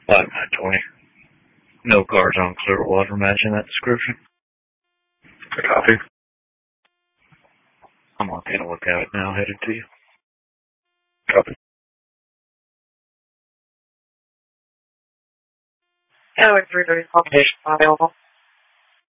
Black Knight 20. No cars on Clearwater matching that description. Copy. I'm on taking a look at it now, headed to you. Copy. Tower 330 publication available.